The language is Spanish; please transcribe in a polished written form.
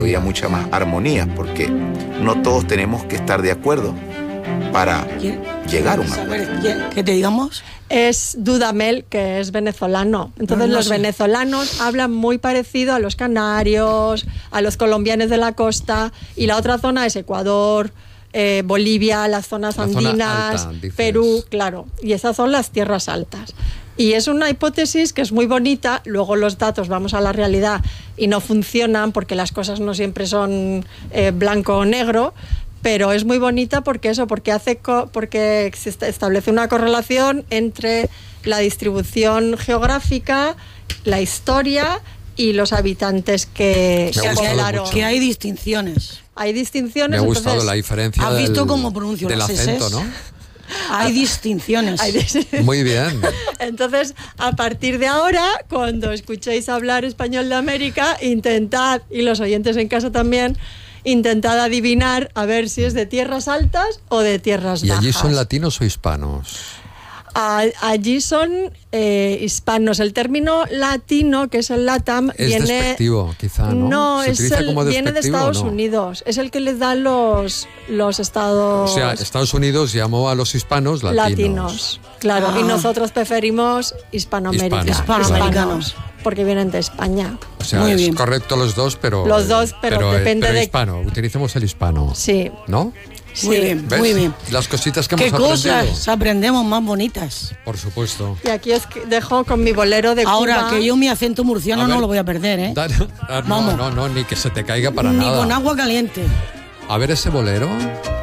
había mucha más armonía, porque no todos tenemos que estar de acuerdo para llegar a un acuerdo. ¿Qué te digamos? Es Dudamel, que es venezolano. Entonces los venezolanos hablan muy parecido a los canarios, a los colombianos de la costa, y la otra zona es Ecuador, Bolivia, las zonas andinas, zona alta, Perú, claro. Y esas son las tierras altas. Y es una hipótesis que es muy bonita. Luego los datos, vamos a la realidad, y no funcionan porque las cosas no siempre son blanco o negro. Pero es muy bonita porque se establece una correlación entre la distribución geográfica, la historia y los habitantes que poblaron. Que hay distinciones. Hay distinciones. Me ha gustado la diferencia ¿Has visto cómo pronuncio del las acento, eses? ¿no? Hay distinciones. Muy bien. Entonces, a partir de ahora, cuando escuchéis hablar español de América, intentad, y los oyentes en casa también, intentad adivinar a ver si es de tierras altas o de tierras bajas. ¿Y allí son latinos o hispanos? Allí son hispanos. El término latino, que es el LATAM, es viene... despectivo, quizá, ¿no? No, viene de Estados ¿no? Unidos. Es el que les dan los estados... O sea, Estados Unidos llamó a los hispanos latinos. Claro, y nosotros preferimos hispanoamericanos, porque vienen de España. O sea, Muy es bien. correcto los dos, pero depende de... hispano, utilicemos el hispano. Sí. ¿no? Muy bien, ¿Ves? muy bien. Las cositas que ¿Qué hemos aprendido. cosas aprendemos más bonitas? Por supuesto. Y aquí os dejo con mi bolero de Ahora, Cuba. que yo mi acento murciano no lo voy a perder, ¿eh? No, ni que se te caiga para nada. Ni con agua caliente. A ver ese bolero.